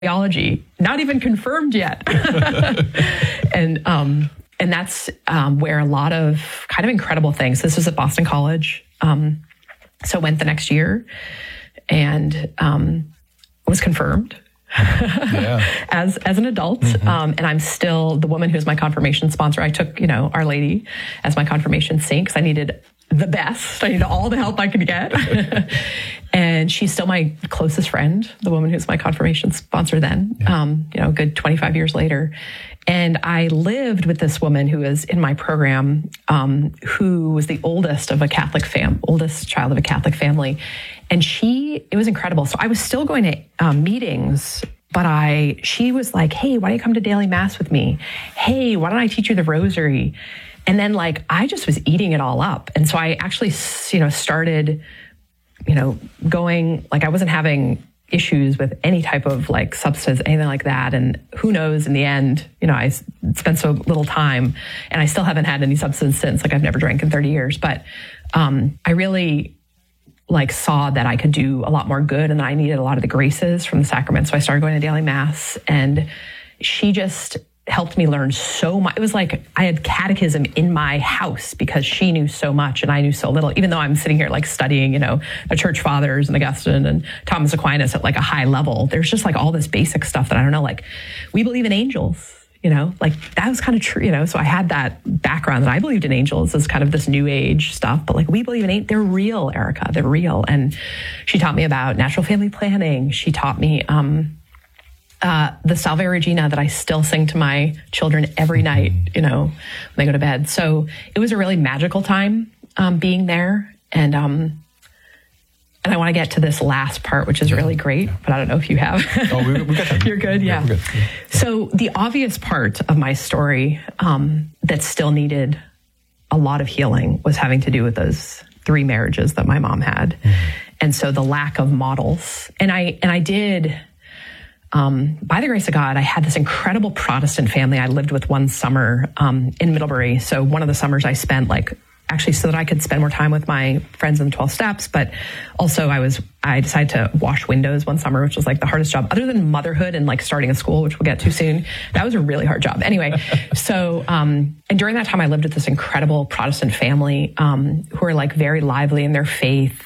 theology, not even confirmed yet. And that's where a lot of kind of incredible things. This was at Boston College. So went the next year and was confirmed. as an adult. And I'm still the woman who's my confirmation sponsor. I took, Our Lady as my confirmation saint because I needed the best. I needed all the help I could get. And she's still my closest friend, the woman who's my confirmation sponsor then, a good 25 years later. And I lived with this woman who was in my program, who was the oldest child of a Catholic family. And it was incredible. So I was still going to meetings, but she was like, hey, why don't you come to daily mass with me? Hey, why don't I teach you the rosary? And then I just was eating it all up. And so I actually, started, going, I wasn't having issues with any type of substance, anything like that. And who knows, in the end, I spent so little time and I still haven't had any substance since. I've never drank in 30 years, but I really saw that I could do a lot more good and I needed a lot of the graces from the sacrament. So I started going to daily mass and she just helped me learn so much. It was like I had catechism in my house because she knew so much and I knew so little, even though I'm sitting here studying, the church fathers and Augustine and Thomas Aquinas at a high level. There's just all this basic stuff that I don't know, we believe in angels. That was kind of true, so I had that background that I believed in angels as kind of this new age stuff, but we believe in they're real, Erica, they're real. And she taught me about natural family planning. She taught me, the Salve Regina that I still sing to my children every night, when they go to bed. So it was a really magical time, being there. And I want to get to this last part, which is really great, but I don't know if you have. Oh, we got that. You're good, yeah. We're good. Yeah. So the obvious part of my story that still needed a lot of healing was having to do with those 3 marriages that my mom had. And so the lack of models. And I did, by the grace of God, I had this incredible Protestant family. I lived with one summer in Middlebury. So one of the summers I spent actually so that I could spend more time with my friends in the 12 steps. But also I decided to wash windows one summer, which was the hardest job other than motherhood and starting a school, which we'll get to soon. That was a really hard job. Anyway, so, and during that time I lived with this incredible Protestant family, who are very lively in their faith.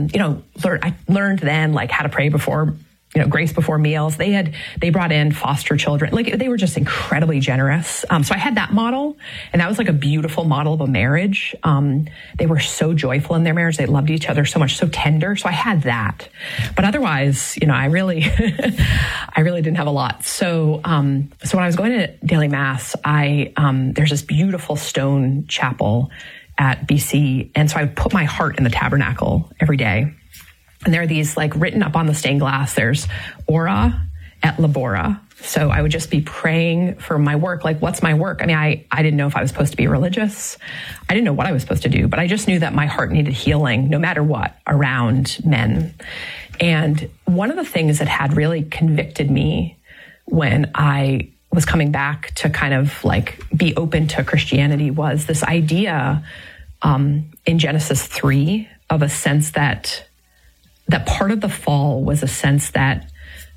I learned then how to pray before, grace before meals. They brought in foster children. They were just incredibly generous. So I had that model, and that was a beautiful model of a marriage. They were so joyful in their marriage. They loved each other so much, so tender. So I had that. But otherwise, I really, I really didn't have a lot. So when I was going to daily mass, there's this beautiful stone chapel at BC. And so I would put my heart in the tabernacle every day. And there are these written up on the stained glass, there's ora et labora. So I would just be praying for my work. What's my work? I mean, I didn't know if I was supposed to be religious. I didn't know what I was supposed to do, but I just knew that my heart needed healing no matter what around men. And one of the things that had really convicted me when I was coming back to kind of be open to Christianity was this idea in Genesis 3 of a sense that part of the fall was a sense that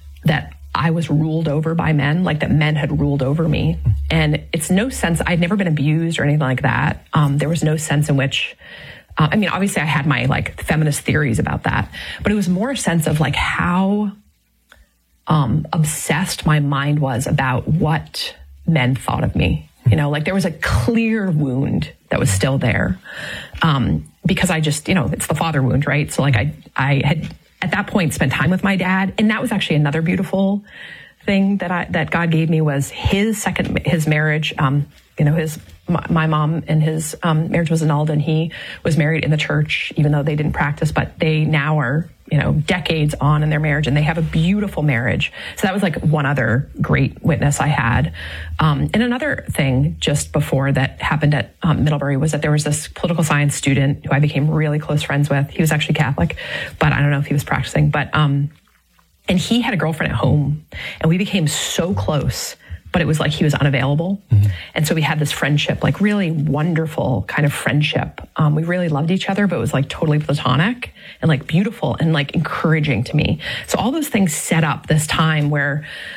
I was ruled over by men, that men had ruled over me. And it's no sense, I'd never been abused or anything like that. There was no sense in which, obviously I had my feminist theories about that, but it was more a sense of how obsessed my mind was about what men thought of me. There was a clear wound that was still there. Because I just, it's the father wound, right? So I had at that point spent time with my dad. And that was actually another beautiful thing that God gave me was his marriage. My mom and his marriage was annulled and he was married in the church, even though they didn't practice, but they now are, decades on in their marriage and they have a beautiful marriage. So that was one other great witness I had. And another thing just before that happened at Middlebury was that there was this political science student who I became really close friends with. He was actually Catholic, but I don't know if he was practicing, but, and he had a girlfriend at home and we became so close. but it was like he was unavailable. And so we had this friendship, like really wonderful kind of friendship. We really loved each other, but it was like totally platonic and like beautiful and like encouraging to me. So all those things set up this time where